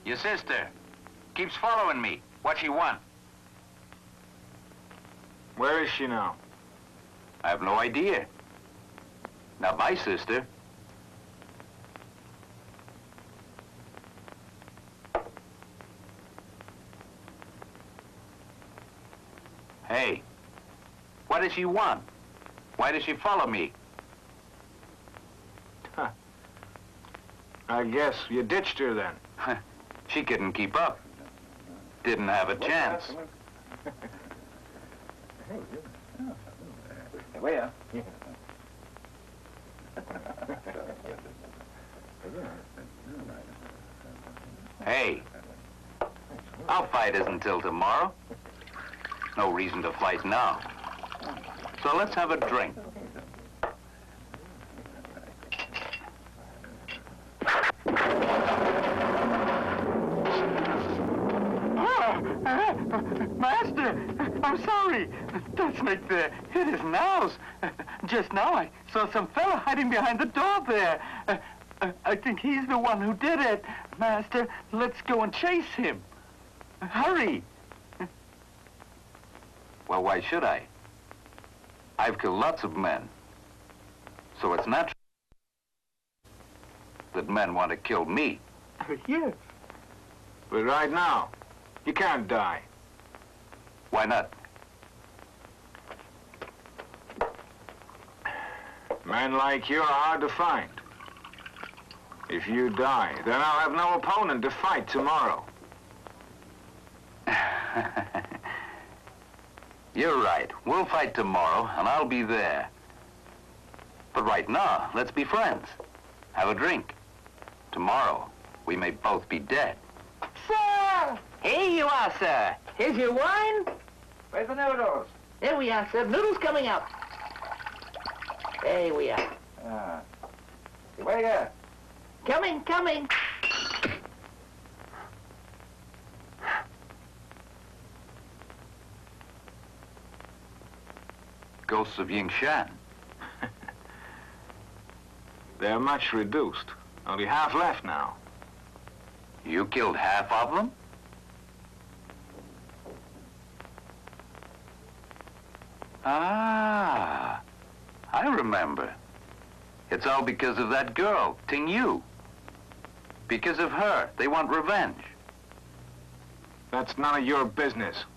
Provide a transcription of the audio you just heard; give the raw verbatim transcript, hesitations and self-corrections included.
Your sister. Keeps following me. What she want? Where is she now? I have no idea. Not my sister. Hey, what does she want? Why does she follow me? Huh. I guess you ditched her then. She couldn't keep up. Didn't have a chance. Where? Hey, our fight isn't until tomorrow. No reason to fight now. So let's have a drink. Master, I'm sorry. That's like the hit his nose. Just now I saw some fella hiding behind the door there. Uh, uh, I think he's the one who did it. Master, let's go and chase him. Hurry. Well, why should I? I've killed lots of men. So it's natural that men want to kill me. Yes. But right now, you can't die. Why not? Men like you are hard to find. If you die, then I'll have no opponent to fight tomorrow. You're right. We'll fight tomorrow, and I'll be there. But right now, let's be friends. Have a drink. Tomorrow, we may both be dead. Sir! Here you are, sir. Here's your wine. Where's the noodles? There we are, sir. Noodles coming up. There we are. Ah. Waiter. Coming, coming. Ghosts of Ying Shan. They're much reduced. Only half left now. You killed half of them? Ah, I remember. It's all because of that girl, Ting Yu. Because of her, they want revenge. That's none of your business.